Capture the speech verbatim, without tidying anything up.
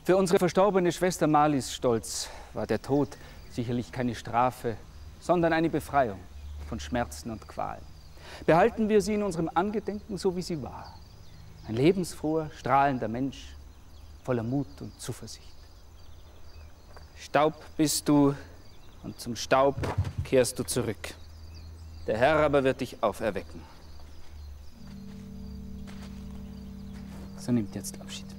Für unsere verstorbene Schwester Marlies Stolz war der Tod sicherlich keine Strafe, sondern eine Befreiung von Schmerzen und Qualen. Behalten wir sie in unserem Angedenken, so wie sie war. Ein lebensfroher, strahlender Mensch, voller Mut und Zuversicht. Staub bist du und zum Staub kehrst du zurück. Der Herr aber wird dich auferwecken. So nimmt jetzt Abschied.